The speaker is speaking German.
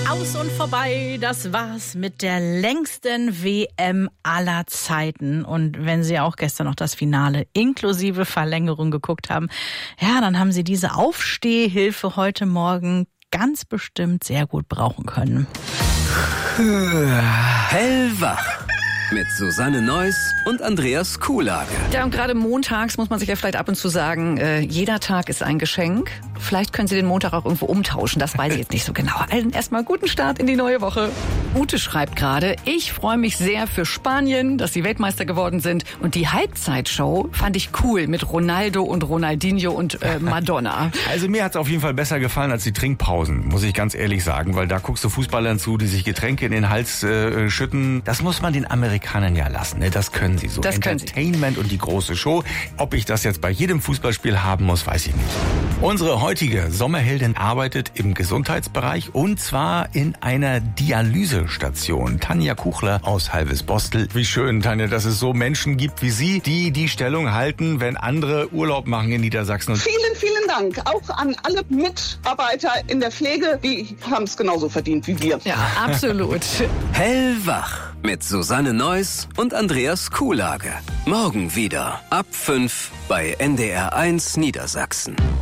Aus und vorbei, das war's mit der längsten WM aller Zeiten. Und wenn Sie auch gestern noch das Finale inklusive Verlängerung geguckt haben, ja, dann haben Sie diese Aufstehhilfe heute Morgen ganz bestimmt sehr gut brauchen können. Hellwach mit Susanne Neuss und Andreas Kuhlage. Ja, und gerade montags muss man sich ja vielleicht ab und zu sagen, jeder Tag ist ein Geschenk. Vielleicht können Sie den Montag auch irgendwo umtauschen, das weiß ich jetzt nicht so genau. Also erstmal guten Start in die neue Woche. Ute schreibt gerade, ich freue mich sehr für Spanien, dass sie Weltmeister geworden sind. Und die Halbzeitshow fand ich cool mit Ronaldo und Ronaldinho und Madonna. Also mir hat's auf jeden Fall besser gefallen als die Trinkpausen, muss ich ganz ehrlich sagen, weil da guckst du Fußballern zu, die sich Getränke in den Hals schütten. Das muss man den Amerikanern ja lassen, ne? Das können sie so. Das Entertainment und die große Show. Ob ich das jetzt bei jedem Fußballspiel haben muss, weiß ich nicht. Unsere heutige Sommerheldin arbeitet im Gesundheitsbereich und zwar in einer Dialysestation. Tanja Kuchler aus Halvesbostel. Wie schön, Tanja, dass es so Menschen gibt wie Sie, die die Stellung halten, wenn andere Urlaub machen in Niedersachsen. Und vielen, vielen Dank auch an alle Mitarbeiter in der Pflege. Die haben es genauso verdient wie wir. Ja, absolut. Hellwach mit Susanne Neuss und Andreas Kuhlage. Morgen wieder ab 5 bei NDR1 Niedersachsen.